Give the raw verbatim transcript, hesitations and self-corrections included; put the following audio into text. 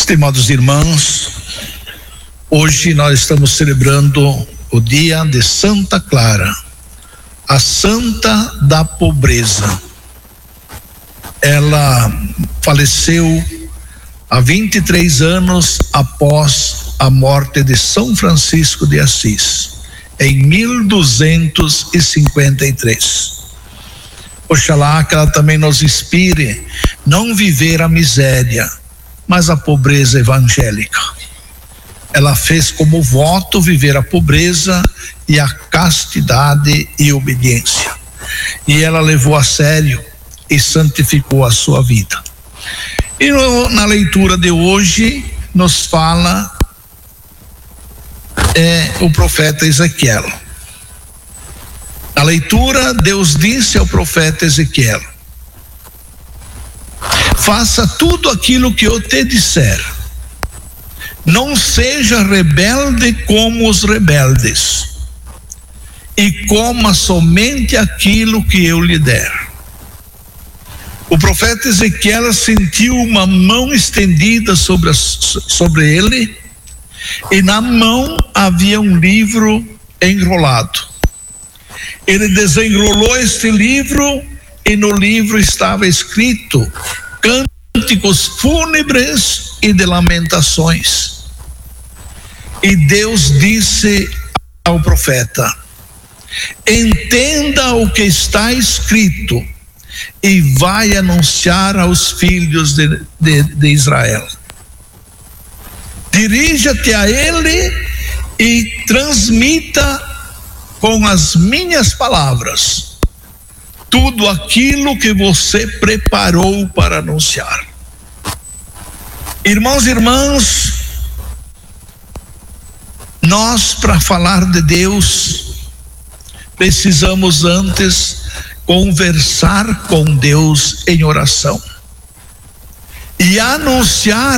Estimados irmãos, hoje nós estamos celebrando o dia de Santa Clara, a santa da pobreza. Ela faleceu há vinte e três anos após a morte de São Francisco de Assis, em mil duzentos e cinquenta e três. Oxalá que ela também nos inspire não viver a miséria, mas a pobreza evangélica. Ela fez como voto viver a pobreza e a castidade e obediência. E ela levou a sério e santificou a sua vida. E no, na leitura de hoje nos fala é, o profeta Ezequiel. Na leitura, Deus disse ao profeta Ezequiel: faça tudo aquilo que eu te disser. Não seja rebelde como os rebeldes, e coma somente aquilo que eu lhe der. O profeta Ezequiel sentiu uma mão estendida sobre, a, sobre ele, e na mão havia um livro enrolado. Ele desenrolou este livro, e no livro estava escrito cânticos fúnebres e de lamentações. E Deus disse ao profeta: entenda o que está escrito e vai anunciar aos filhos de, de, de Israel. Dirija-te a ele e transmita com as minhas palavras tudo aquilo que você preparou para anunciar. Irmãos e irmãs, nós, para falar de Deus, precisamos antes conversar com Deus em oração e anunciar